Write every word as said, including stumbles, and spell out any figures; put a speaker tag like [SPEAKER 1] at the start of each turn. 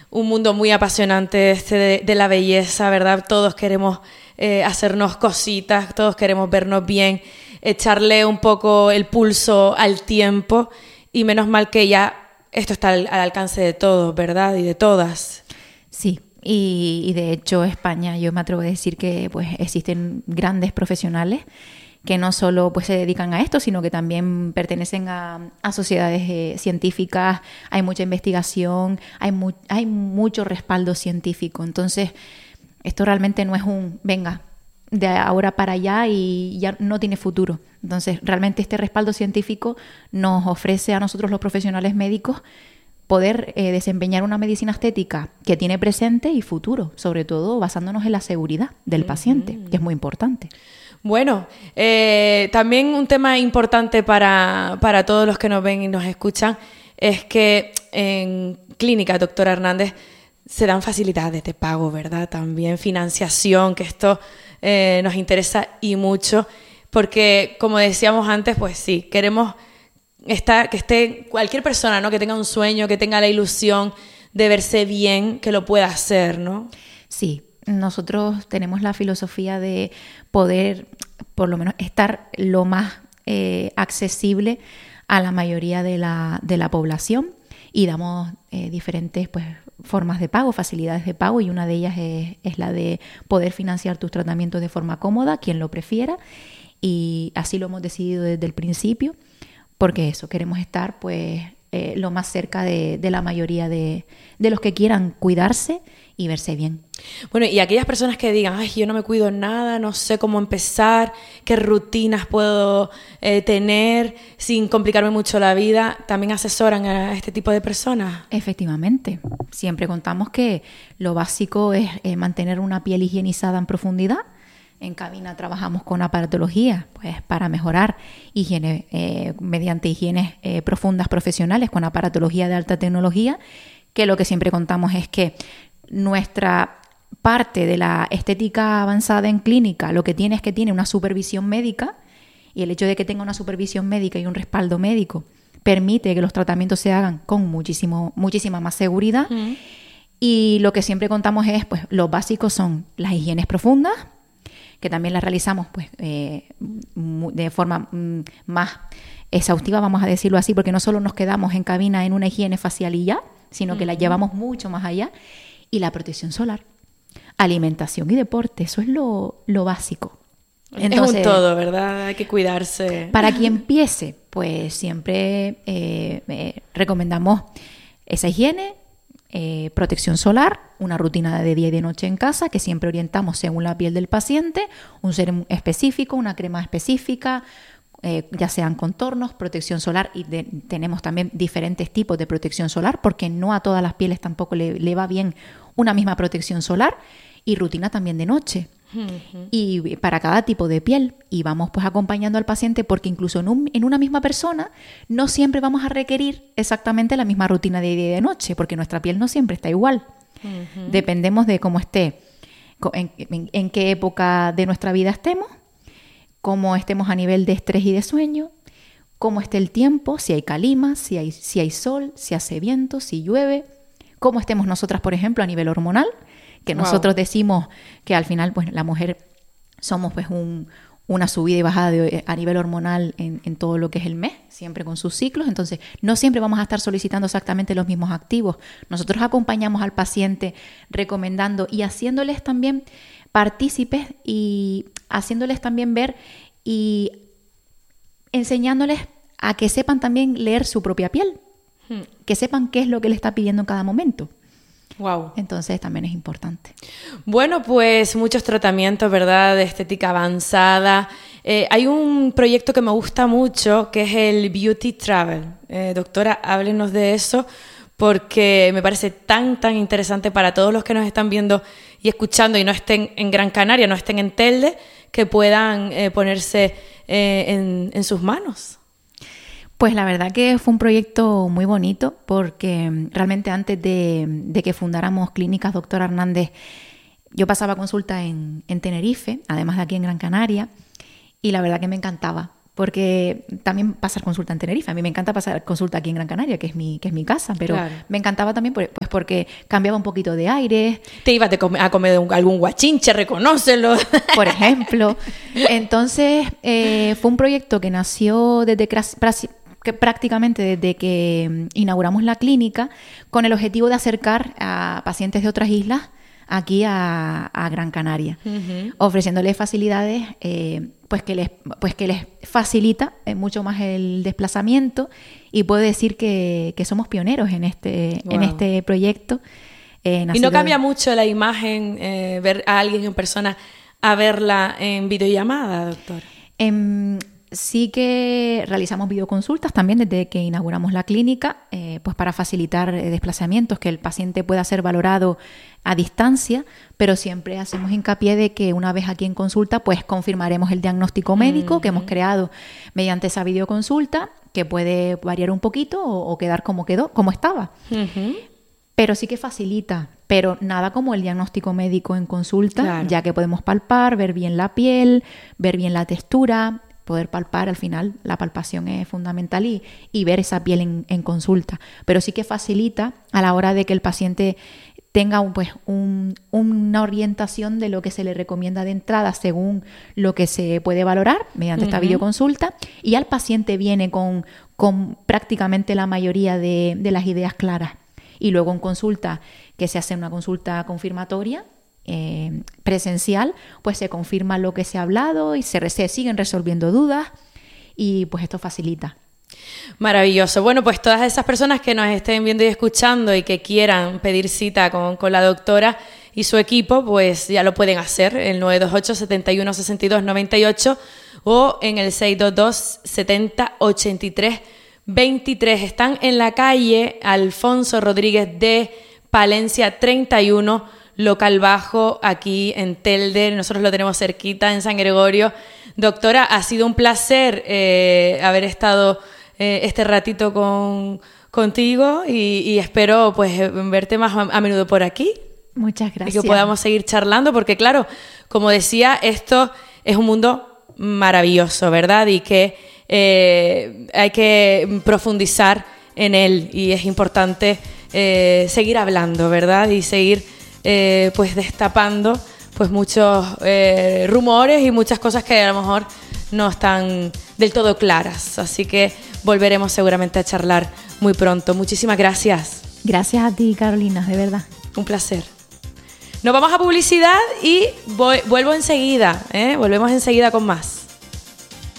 [SPEAKER 1] un mundo muy apasionante este de, de la belleza, ¿verdad? Todos queremos eh, hacernos cositas, todos queremos vernos bien, echarle un poco el pulso al tiempo y menos mal que ya esto está al, al alcance de todos, ¿verdad? Y de todas.
[SPEAKER 2] Sí. Y, y de hecho España, yo me atrevo a decir que pues existen grandes profesionales que no solo pues se dedican a esto, sino que también pertenecen a, a sociedades eh, científicas, hay mucha investigación, hay, mu- hay mucho respaldo científico. Entonces, esto realmente no es un, venga, de ahora para allá y ya no tiene futuro. Entonces, realmente este respaldo científico nos ofrece a nosotros los profesionales médicos poder eh, desempeñar una medicina estética que tiene presente y futuro, sobre todo basándonos en la seguridad del paciente, que es muy importante.
[SPEAKER 1] Bueno, eh, también un tema importante para, para todos los que nos ven y nos escuchan es que en clínica, doctora Hernández, se dan facilidades de pago, ¿verdad? También financiación, que esto eh, nos interesa y mucho, porque como decíamos antes, pues sí, queremos estar, que esté cualquier persona, ¿no? Que tenga un sueño, que tenga la ilusión de verse bien, que lo pueda hacer, ¿no?
[SPEAKER 2] Sí. Nosotros tenemos la filosofía de poder, por lo menos, estar lo más eh, accesible a la mayoría de la, de la población y damos eh, diferentes pues, formas de pago, facilidades de pago, y una de ellas es, es la de poder financiar tus tratamientos de forma cómoda, quien lo prefiera, y así lo hemos decidido desde el principio, porque eso, queremos estar pues eh, lo más cerca de, de la mayoría de, de los que quieran cuidarse y verse bien.
[SPEAKER 1] Bueno, y aquellas personas que digan, ay, yo no me cuido nada, no sé cómo empezar, qué rutinas puedo eh, tener sin complicarme mucho la vida, ¿también asesoran a este tipo de personas?
[SPEAKER 2] Efectivamente. Siempre contamos que lo básico es eh, mantener una piel higienizada en profundidad. En cabina trabajamos con aparatología, pues para mejorar higiene eh, mediante higienes eh, profundas profesionales con aparatología de alta tecnología, que lo que siempre contamos es que nuestra parte de la estética avanzada en clínica lo que tiene es que tiene una supervisión médica, y el hecho de que tenga una supervisión médica y un respaldo médico permite que los tratamientos se hagan con muchísimo, muchísima más seguridad. Uh-huh. Y lo que siempre contamos es, pues, los básicos son las higienes profundas, que también las realizamos pues eh, de forma mm, más exhaustiva, vamos a decirlo así, porque no solo nos quedamos en cabina en una higiene facial y ya, sino que uh-huh. la llevamos mucho más allá. Y la protección solar, alimentación y deporte, eso es lo, lo básico.
[SPEAKER 1] Entonces, es un todo, ¿verdad? Hay que cuidarse.
[SPEAKER 2] Para quien empiece, pues siempre eh, eh, recomendamos esa higiene, eh, protección solar, una rutina de día y de noche en casa que siempre orientamos según la piel del paciente, un serum específico, una crema específica, Eh, ya sean contornos, protección solar, y de, tenemos también diferentes tipos de protección solar porque no a todas las pieles tampoco le, le va bien una misma protección solar, y rutina también de noche. Uh-huh. Y para cada tipo de piel, y vamos pues acompañando al paciente porque incluso en, un, en una misma persona no siempre vamos a requerir exactamente la misma rutina de día y de noche porque nuestra piel no siempre está igual. Uh-huh. Dependemos de cómo esté, en, en, en qué época de nuestra vida estemos, cómo estemos a nivel de estrés y de sueño, cómo esté el tiempo, si hay calima, si hay, si hay sol, si hace viento, si llueve, cómo estemos nosotras, por ejemplo, a nivel hormonal, que wow. nosotros decimos que al final pues la mujer somos pues un, una subida y bajada de, a nivel hormonal en, en todo lo que es el mes, siempre con sus ciclos, entonces no siempre vamos a estar solicitando exactamente los mismos activos. Nosotros acompañamos al paciente recomendando y haciéndoles también partícipes y haciéndoles también ver y enseñándoles a que sepan también leer su propia piel, hmm. que sepan qué es lo que le está pidiendo en cada momento.
[SPEAKER 1] Wow.
[SPEAKER 2] Entonces también es importante.
[SPEAKER 1] Bueno, pues muchos tratamientos, ¿verdad?, de estética avanzada. Eh, hay un proyecto que me gusta mucho que es el Beauty Travel. Eh, doctora, háblenos de eso porque me parece tan, tan interesante para todos los que nos están viendo y escuchando y no estén en Gran Canaria, no estén en Telde, que puedan eh, ponerse eh, en, en sus manos.
[SPEAKER 2] Pues la verdad que fue un proyecto muy bonito porque realmente antes de, de que fundáramos Clínicas Doctora Hernández, yo pasaba consulta en, en Tenerife, además de aquí en Gran Canaria, y la verdad que me encantaba porque también pasar consulta en Tenerife. A mí me encanta pasar consulta aquí en Gran Canaria, que es mi, que es mi casa, pero claro, me encantaba también por, pues porque cambiaba un poquito de aire.
[SPEAKER 1] Te ibas a comer un, algún guachinche, reconócelo.
[SPEAKER 2] Por ejemplo. Entonces, eh, fue un proyecto que nació desde que prácticamente desde que inauguramos la clínica, con el objetivo de acercar a pacientes de otras islas aquí a, a Gran Canaria, uh-huh. ofreciéndoles facilidades eh, pues que les pues que les facilita eh, mucho más el desplazamiento, y puedo decir que, que somos pioneros en este wow. en este proyecto. Eh,
[SPEAKER 1] y no cambia mucho la imagen, eh, ver a alguien en persona a verla en videollamada, doctora.
[SPEAKER 2] Eh, Sí que realizamos videoconsultas también desde que inauguramos la clínica, eh, pues para facilitar eh, desplazamientos, que el paciente pueda ser valorado a distancia, pero siempre hacemos hincapié de que una vez aquí en consulta, pues confirmaremos el diagnóstico médico uh-huh. que hemos creado mediante esa videoconsulta, que puede variar un poquito o, o quedar como quedó, como estaba. Uh-huh. Pero sí que facilita, pero nada como el diagnóstico médico en consulta, claro. ya que podemos palpar, ver bien la piel, ver bien la textura, poder palpar. Al final la palpación es fundamental, y, y ver esa piel en, en consulta, pero sí que facilita a la hora de que el paciente tenga un, pues, un, una orientación de lo que se le recomienda de entrada según lo que se puede valorar mediante uh-huh. esta videoconsulta, y al paciente viene con, con prácticamente la mayoría de, de las ideas claras, y luego en consulta, que se hace una consulta confirmatoria Eh, presencial, pues se confirma lo que se ha hablado y se, se siguen resolviendo dudas, y pues esto facilita.
[SPEAKER 1] Maravilloso. Bueno, pues todas esas personas que nos estén viendo y escuchando y que quieran pedir cita con, con la doctora y su equipo, pues ya lo pueden hacer en el nueve dos ocho, setenta y uno, sesenta y dos, noventa y ocho o en el seis dos dos, setenta, ochenta y tres, veintitrés. Están en la calle Alfonso Rodríguez de Palencia treinta y uno, local bajo, aquí en Telde. Nosotros lo tenemos cerquita, en San Gregorio. Doctora, ha sido un placer eh, haber estado eh, este ratito con, contigo, y, y espero pues verte más a, a menudo por aquí.
[SPEAKER 2] Muchas gracias.
[SPEAKER 1] Y que podamos seguir charlando, porque claro, como decía, esto es un mundo maravilloso, ¿verdad? Y que eh, hay que profundizar en él, y es importante eh, seguir hablando, ¿verdad? Y seguir Eh, pues destapando pues muchos eh, rumores y muchas cosas que a lo mejor no están del todo claras, así que volveremos seguramente a charlar muy pronto. Muchísimas gracias.
[SPEAKER 2] Gracias a ti, Carolina, de verdad.
[SPEAKER 1] Un placer. Nos vamos a publicidad y voy, vuelvo enseguida, ¿eh? Volvemos enseguida con más.